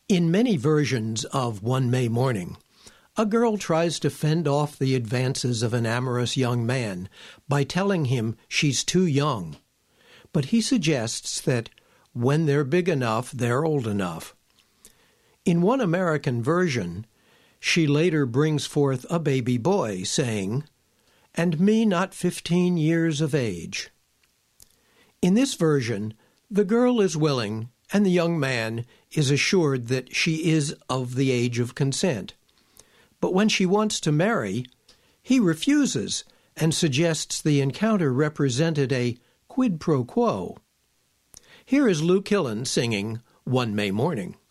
In many versions of One May Morning, a girl tries to fend off the advances of an amorous young man by telling him she's too young. But he suggests that when they're big enough, they're old enough. In one American version, she later brings forth a baby boy, saying, "And me not 15 years of age." In this version, the girl is willing, and the young man is assured that she is of the age of consent. But when she wants to marry, he refuses and suggests the encounter represented a quid pro quo. Here is Lou Killen singing One May Morning.